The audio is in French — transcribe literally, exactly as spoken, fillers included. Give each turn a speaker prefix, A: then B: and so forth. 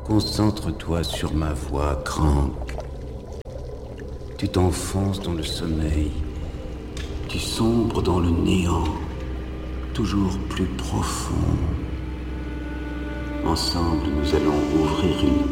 A: Concentre-toi sur ma voix, Crank. Tu t'enfonces dans le sommeil. Tu sombres dans le néant, toujours plus profond. Ensemble, nous allons ouvrir une